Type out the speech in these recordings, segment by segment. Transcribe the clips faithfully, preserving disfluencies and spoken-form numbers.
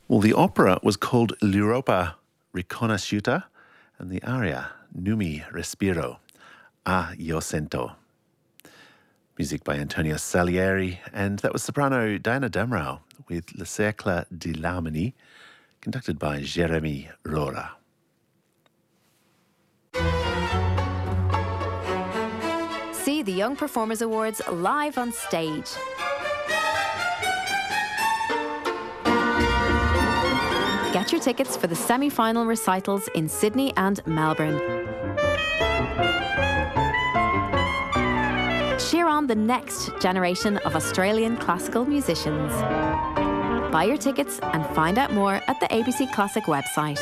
Well, the opera was called L'Europa Riconosciuta and the aria Numi Respiro, Ah Io Sento. Music by Antonio Salieri, and that was soprano Diana Damrau with Le Cercle di l'Harmonie, conducted by Jérémy Rora. See the Young Performers Awards live on stage. Get your tickets for the semi-final recitals in Sydney and Melbourne. Cheer on the next generation of Australian classical musicians. Buy your tickets and find out more at the A B C Classic website.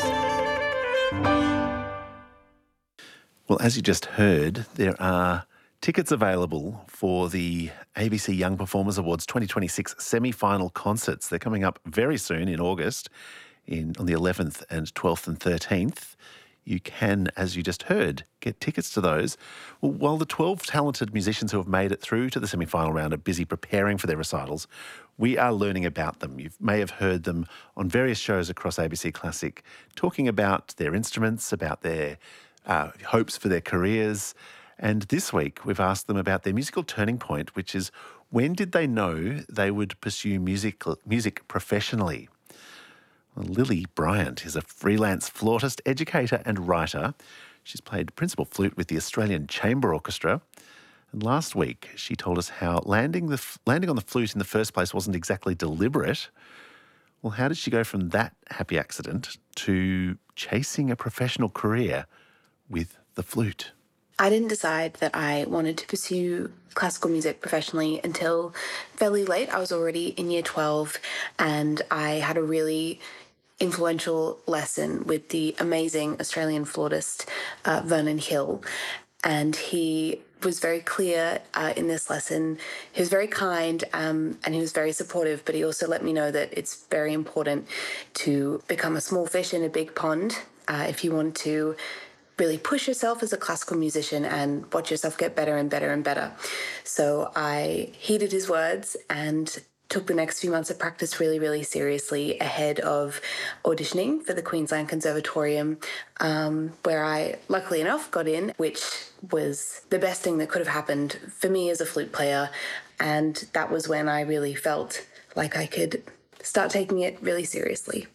Well, as you just heard, there are tickets available for the A B C Young Performers Awards twenty twenty-six semi-final concerts. They're coming up very soon in August, in on the eleventh and twelfth and thirteenth. You can, as you just heard, get tickets to those. Well, while the twelve talented musicians who have made it through to the semi-final round are busy preparing for their recitals, we are learning about them. You may have heard them on various shows across A B C Classic, talking about their instruments, about their uh, hopes for their careers. And this week, we've asked them about their musical turning point, which is when did they know they would pursue music, music professionally? Well, Lily Bryant is a freelance flautist, educator and writer. She's played principal flute with the Australian Chamber Orchestra. And last week, she told us how landing the landing on the flute in the first place wasn't exactly deliberate. Well, how did she go from that happy accident to chasing a professional career with the flute? I didn't decide that I wanted to pursue classical music professionally until fairly late. I was already in year twelve and I had a really influential lesson with the amazing Australian flautist uh, Vernon Hill. And he was very clear uh, in this lesson. He was very kind um, and he was very supportive, but he also let me know that it's very important to become a small fish in a big pond uh, if you want to really push yourself as a classical musician and watch yourself get better and better and better. So I heeded his words and took the next few months of practice really, really seriously ahead of auditioning for the Queensland Conservatorium, um, where I, luckily enough, got in, which was the best thing that could have happened for me as a flute player. And that was when I really felt like I could start taking it really seriously.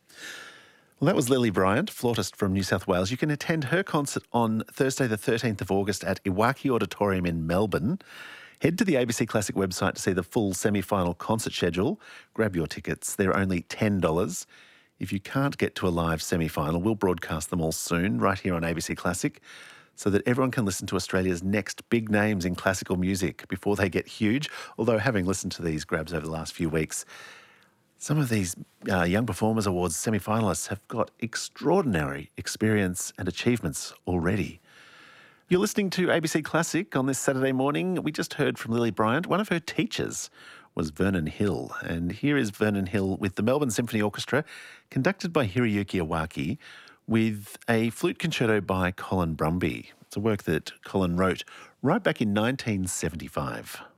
Well, that was Lily Bryant, flautist from New South Wales. You can attend her concert on Thursday the thirteenth of August at Iwaki Auditorium in Melbourne. Head to the A B C Classic website to see the full semi-final concert schedule. Grab your tickets. They're only ten dollars. If you can't get to a live semi-final, we'll broadcast them all soon right here on A B C Classic so that everyone can listen to Australia's next big names in classical music before they get huge. Although having listened to these grabs over the last few weeks, some of these uh, Young Performers Awards semi-finalists have got extraordinary experience and achievements already. You're listening to A B C Classic on this Saturday morning. We just heard from Lily Bryant. One of her teachers was Vernon Hill. And here is Vernon Hill with the Melbourne Symphony Orchestra, conducted by Hiroyuki Iwaki, with a flute concerto by Colin Brumby. It's a work that Colin wrote right back in nineteen seventy-five.